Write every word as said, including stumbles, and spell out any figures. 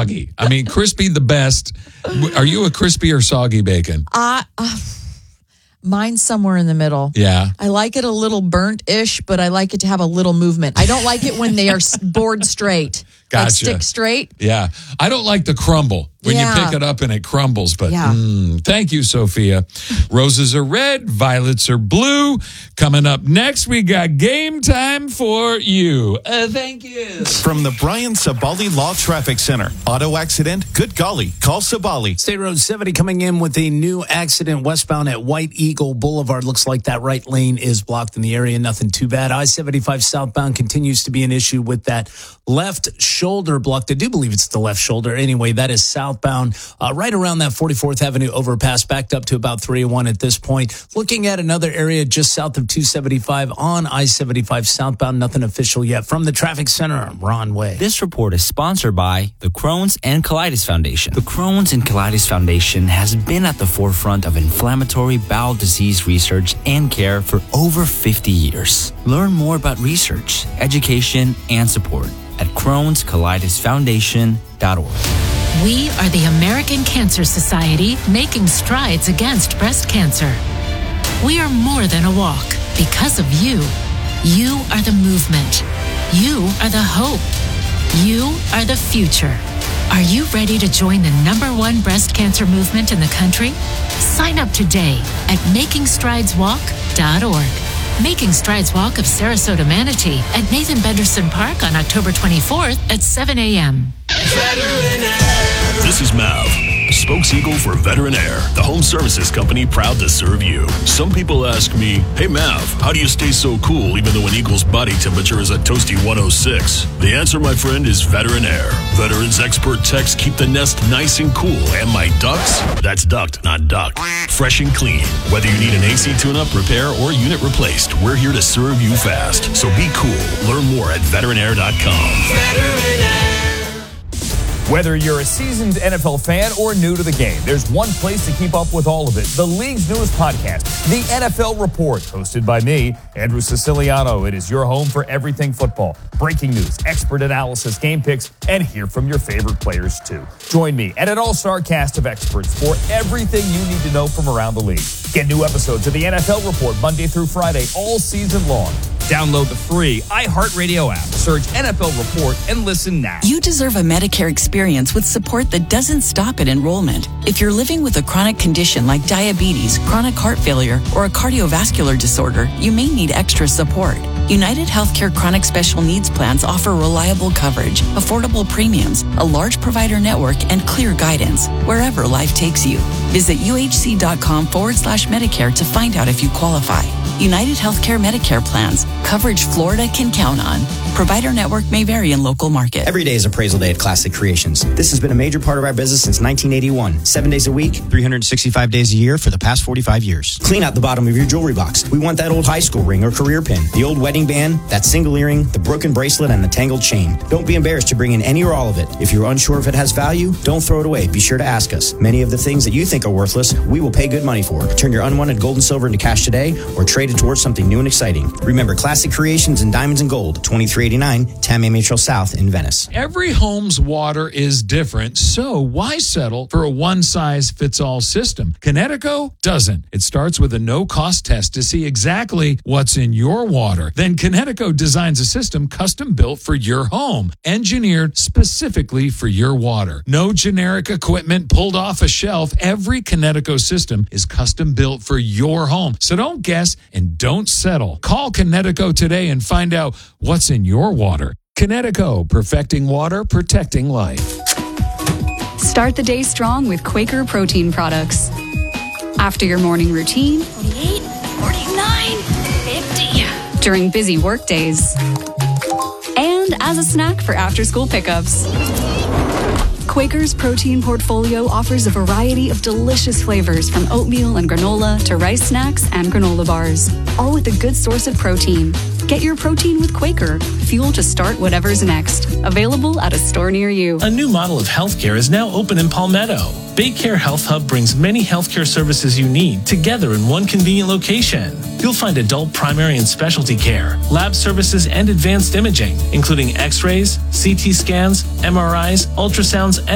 soggy? I mean, crispy the best. Are you a crispy or soggy bacon? Uh, uh, mine's somewhere in the middle. Yeah. I like it a little burnt-ish, but I like it to have a little movement. I don't like it when they are bored straight. Gotcha. Like stick straight. Yeah. I don't like the crumble when Yeah. you pick it up and it crumbles. But Yeah. mm, thank you, Sophia. Roses are red, violets are blue. Coming up next, we got game time for you. Uh, thank you. From the Brian Sabali Law Traffic Center. Auto accident? Good golly. Call Sabali. State Road seventy coming in with a new accident westbound at White Eagle Boulevard. Looks like that right lane is blocked in the area. Nothing too bad. I seventy-five southbound continues to be an issue with that left shoulder blocked. I do believe it's the left shoulder. Anyway, that is southbound uh, right around that forty-fourth Avenue overpass, backed up to about three oh one at this point. Looking at another area just south of two seventy-five on I seventy-five southbound. Nothing official yet. From the traffic center, I'm Ron Way. This report is sponsored by the Crohn's and Colitis Foundation. The Crohn's and Colitis Foundation has been at the forefront of inflammatory bowel disease research and care for over fifty years. Learn more about research, education, and support at crohns colitis foundation dot org. We are the American Cancer Society, making strides against breast cancer. We are more than a walk. Because of you, you are the movement. You are the hope. You are the future. Are you ready to join the number one breast cancer movement in the country? Sign up today at making strides walk dot org. Making Strides Walk of Sarasota Manatee at Nathan Benderson Park on October twenty-fourth at seven a.m. This is Mav, spokes eagle for Veteran Air, the home services company proud to serve you. Some people ask me, hey Mav, how do you stay so cool even though an eagle's body temperature is a toasty one oh six? The answer, my friend, is Veteran Air. Veterans expert techs keep the nest nice and cool, and my ducks, that's ducked, not ducked, fresh and clean. Whether you need an A C tune-up, repair, or unit replaced, we're here to serve you fast. So be cool. Learn more at veteran air dot com. Veteran Air. Whether you're a seasoned N F L fan or new to the game, there's one place to keep up with all of it. The league's newest podcast, The N F L Report, hosted by me, Andrew Siciliano. It is your home for everything football. Breaking news, expert analysis, game picks, and hear from your favorite players, too. Join me and an all-star cast of experts for everything you need to know from around the league. Get new episodes of The N F L Report Monday through Friday all season long. Download the free iHeartRadio app. Search N F L Report and listen now. You deserve a Medicare experience with support that doesn't stop at enrollment. If you're living with a chronic condition like diabetes, chronic heart failure, or a cardiovascular disorder, you may need extra support. United Healthcare Chronic Special Needs Plans offer reliable coverage, affordable premiums, a large provider network, and clear guidance wherever life takes you. Visit uhc.com forward slash Medicare to find out if you qualify. United Healthcare Medicare plans. Coverage Florida can count on. Provider network may vary in local market. Every day is appraisal day at Classic Creations. This has been a major part of our business since nineteen eighty-one. Seven days a week, three hundred sixty-five days a year for the past forty-five years. Clean out the bottom of your jewelry box. We want that old high school ring or career pin, the old wedding band, that single earring, the broken bracelet, and the tangled chain. Don't be embarrassed to bring in any or all of it. If you're unsure if it has value, don't throw it away. Be sure to ask us. Many of the things that you think are worthless, we will pay good money for. Turn your unwanted gold and silver into cash today or trade it towards something new and exciting. Remember Classic Creations in Diamonds and Gold, twenty-three eighty-nine Tam Metro South in Venice. Every home's water is different, so why settle for a one-size-fits-all system? Kinetico doesn't. It starts with a no-cost test to see exactly what's in your water. Then Kinetico designs a system custom-built for your home, engineered specifically for your water. No generic equipment pulled off a shelf. Every Kinetico system is custom-built for your home. So don't guess and don't settle. Call Kinetico today and find out what's in your water. Kinetico, perfecting water, protecting life. Start the day strong with Quaker protein products. After your morning routine, forty-eight, forty-nine, fifty. During busy work days, and as a snack for after-school pickups. Quaker's protein portfolio offers a variety of delicious flavors from oatmeal and granola to rice snacks and granola bars, all with a good source of protein. Get your protein with Quaker, fuel to start whatever's next. Available at a store near you. A new model of healthcare is now open in Palmetto. Baycare Health Hub brings many healthcare services you need together in one convenient location. You'll find adult primary and specialty care, lab services, and advanced imaging, including x-rays, C T scans, M R Is, ultrasounds, and